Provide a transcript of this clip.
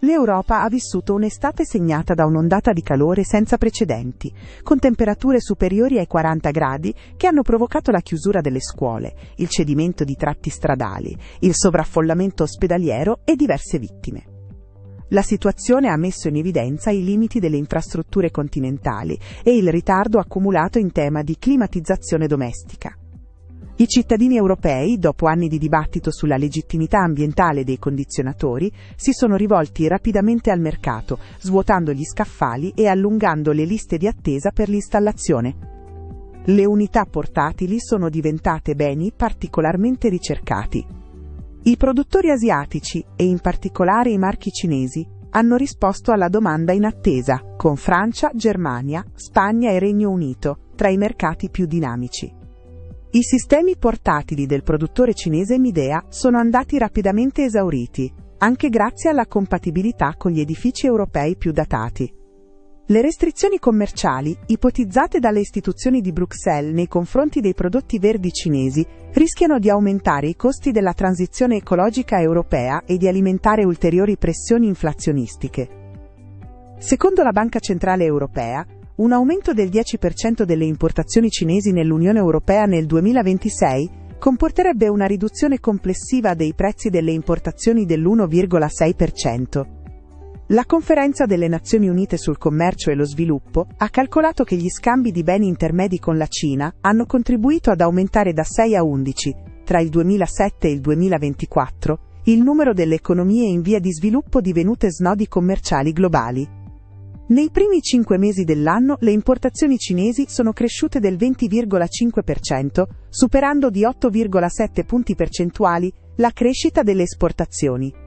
L'Europa ha vissuto un'estate segnata da un'ondata di calore senza precedenti, con temperature superiori ai 40 gradi che hanno provocato la chiusura delle scuole, il cedimento di tratti stradali, il sovraffollamento ospedaliero e diverse vittime. La situazione ha messo in evidenza i limiti delle infrastrutture continentali e il ritardo accumulato in tema di climatizzazione domestica. I cittadini europei, dopo anni di dibattito sulla legittimità ambientale dei condizionatori, si sono rivolti rapidamente al mercato, svuotando gli scaffali e allungando le liste di attesa per l'installazione. Le unità portatili sono diventate beni particolarmente ricercati. I produttori asiatici, e in particolare i marchi cinesi, hanno risposto alla domanda in attesa, con Francia, Germania, Spagna e Regno Unito tra i mercati più dinamici. I sistemi portatili del produttore cinese Midea sono andati rapidamente esauriti, anche grazie alla compatibilità con gli edifici europei più datati. Le restrizioni commerciali, ipotizzate dalle istituzioni di Bruxelles nei confronti dei prodotti verdi cinesi, rischiano di aumentare i costi della transizione ecologica europea e di alimentare ulteriori pressioni inflazionistiche. Secondo la Banca Centrale Europea, un aumento del 10% delle importazioni cinesi nell'Unione Europea nel 2026 comporterebbe una riduzione complessiva dei prezzi delle importazioni dell'1,6%. La Conferenza delle Nazioni Unite sul commercio e lo sviluppo ha calcolato che gli scambi di beni intermedi con la Cina hanno contribuito ad aumentare da 6 a 11, tra il 2007 e il 2024, il numero delle economie in via di sviluppo divenute snodi commerciali globali. Nei primi 5 mesi dell'anno le importazioni cinesi sono cresciute del 20,5%, superando di 8,7 punti percentuali la crescita delle esportazioni.